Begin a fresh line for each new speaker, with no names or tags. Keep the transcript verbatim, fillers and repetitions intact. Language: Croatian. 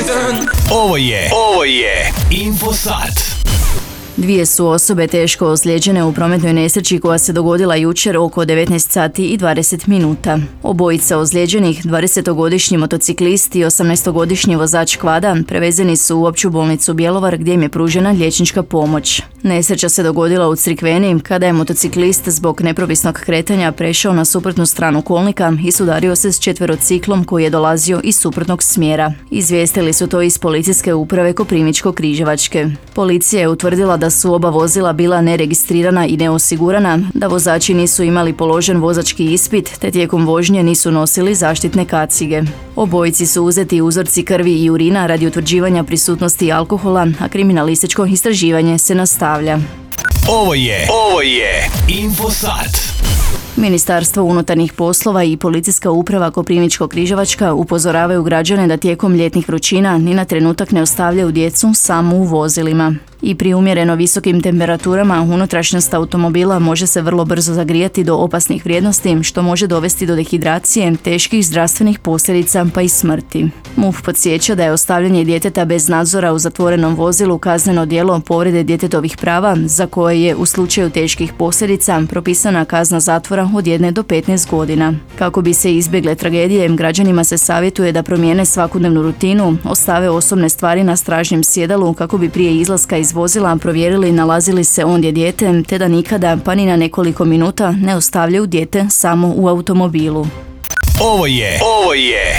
Ovo je, ovo je Infosat.
Dvije su osobe teško ozlijeđene u prometnoj nesreći koja se dogodila jučer oko devetnaest sati i dvadeset minuta. Obojica ozlijeđenih, dvadesetogodišnji motociklist i osamnaestogodišnji vozač kvada, prevezeni su u opću bolnicu Bjelovar gdje im je pružena liječnička pomoć. Nesreća se dogodila u Crikveni kada je motociklist zbog nepropisnog kretanja prešao na suprotnu stranu kolnika i sudario se s četverociklom koji je dolazio iz suprotnog smjera. Izvijestili su to iz policijske uprave Koprivničko-križevačke. Policija je utvrdila da su oba vozila bila neregistrirana i neosigurana, da vozači nisu imali položen vozački ispit te tijekom vožnje nisu nosili zaštitne kacige. Obojici su uzeti uzorci krvi i urina radi utvrđivanja prisutnosti alkohola, a kriminalističko istraživanje se nastavlja.
Ovo je, ovo je Infosat.
Ministarstvo unutarnjih poslova i policijska uprava Koprivničko-križevačka upozoravaju građane da tijekom ljetnih vrućina ni na trenutak ne ostavljaju djecu samo u vozilima. I pri umjereno visokim temperaturama unutrašnjost automobila može se vrlo brzo zagrijati do opasnih vrijednosti, što može dovesti do dehidracije, teških zdravstvenih posljedica pa i smrti. MUP podsjeća da je ostavljanje djeteta bez nadzora u zatvorenom vozilu kazneno djelo povrede djetetovih prava, za koje je u slučaju teških posljedica propisana kazna zatvora od jedne do petnaest godina. Kako bi se izbjegle tragedije, građanima se savjetuje da promijene svakodnevnu rutinu, ostave osobne stvari na stražnjem sjedalu kako bi prije izlaska iz vozila provjerili nalazi li se ondje dijete, te da nikada, pa ni na nekoliko minuta, ne ostavljaju dijete samo u automobilu.
Ovo je, ovo je